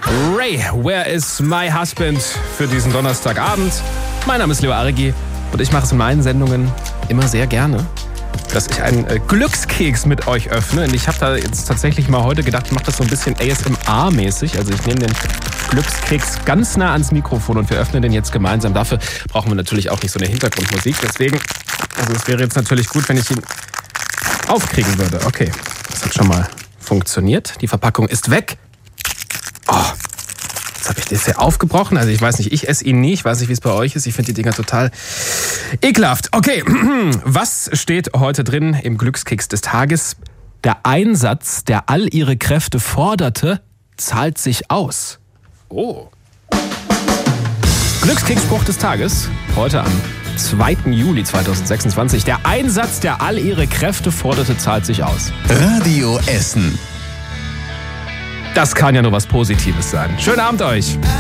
Ray, Where is my husband für diesen Donnerstagabend. Mein Name ist Leo Aregi und ich mache es in meinen Sendungen immer sehr gerne, dass ich einen Glückskeks mit euch öffne. Und ich habe da jetzt tatsächlich mal heute gedacht, ich mache das so ein bisschen ASMR-mäßig. Also ich nehme den Glückskeks ganz nah ans Mikrofon und wir öffnen den jetzt gemeinsam. Dafür brauchen wir natürlich auch nicht so eine Hintergrundmusik. Deswegen, also es wäre jetzt natürlich gut, wenn ich ihn aufkriegen würde. Okay, das hat schon mal funktioniert. Die Verpackung ist weg. Oh, jetzt habe ich das hier aufgebrochen. Also ich weiß nicht, ich esse ihn nie. Ich weiß nicht, wie es bei euch ist. Ich finde die Dinger total ekelhaft. Okay, was steht heute drin im Glückskeks des Tages? Der Einsatz, der all ihre Kräfte forderte, zahlt sich aus. Oh. Glückskeksspruch des Tages, heute am 2. Juli 2026. Der Einsatz, der all ihre Kräfte forderte, zahlt sich aus. Radio Essen. Das kann ja nur was Positives sein. Schönen Abend euch.